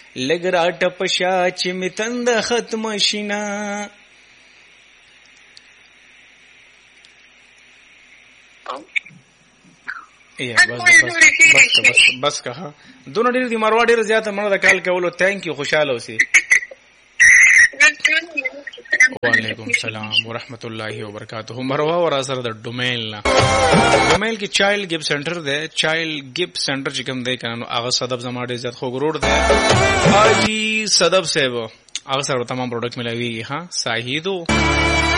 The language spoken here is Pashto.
لګ راټ پشا چې می تند ختم شینا. بس که دونه ډیر دي مروا ډیر زیاته مړه د کال کولو. تhank you خوشاله اوسئ. وعلیکم السلام ورحمت الله وبرکاتہ. مروا ورا سره د ډومیل نه ډومیل کې چایلډ ګیف سنټر دی. چایلډ ګیف سنټر چې کوم دی کنه هغه صدب زما ډیر زیات خو ګروډ دی. حاجی صدب صاحب هغه سره تمام پروډکټ ملويږي. ها ساهیدو